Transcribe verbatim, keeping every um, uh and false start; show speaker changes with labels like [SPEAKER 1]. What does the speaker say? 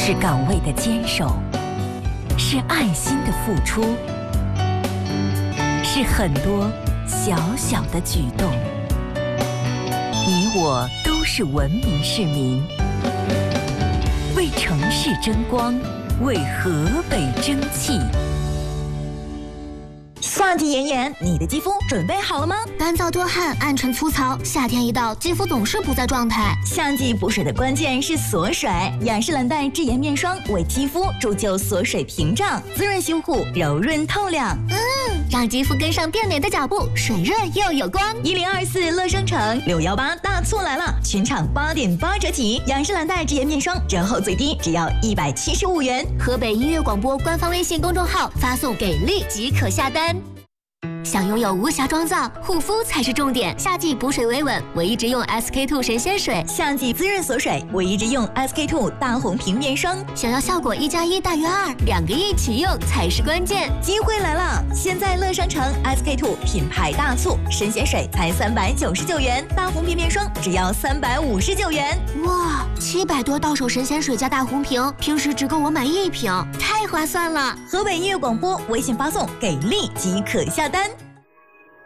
[SPEAKER 1] 是岗位的坚守，是爱心的付出，是很多小小的举动。你我都是文明市民，为城市争光，为河北争气。
[SPEAKER 2] 夏季炎炎，你的肌肤准备好了吗？
[SPEAKER 3] 干燥多汗、暗沉粗糙，夏天一到，肌肤总是不在状态。
[SPEAKER 2] 夏季补水的关键是锁水，雅诗兰黛智妍面霜为肌肤铸就锁水屏障，滋润修护，柔润透亮。
[SPEAKER 3] 嗯，让肌肤跟上变美的脚步，水润又有光。
[SPEAKER 2] 一零二四乐商城六幺八大促来了，全场八点八折起，雅诗兰黛智妍面霜折后最低只要一百七十五元。
[SPEAKER 3] 河北音乐广播官方微信公众号发送“给力”即可下单。想拥有无瑕妆造，护肤才是重点。夏季补水维稳，我一直用 S K two 神仙水；
[SPEAKER 2] 夏季滋润锁水，我一直用 S K two 大红瓶面霜。
[SPEAKER 3] 想要效果一加一大于二，两个一起用才是关键。
[SPEAKER 2] 机会来了！现在乐商城 S K two 品牌大促，神仙水才三百九十九元，大红瓶面霜只要三百五十九元。
[SPEAKER 3] 哇，七百多到手神仙水加大红瓶，平时只够我买一瓶，太划算了！
[SPEAKER 2] 河北音乐广播微信发送“给力”即可下单。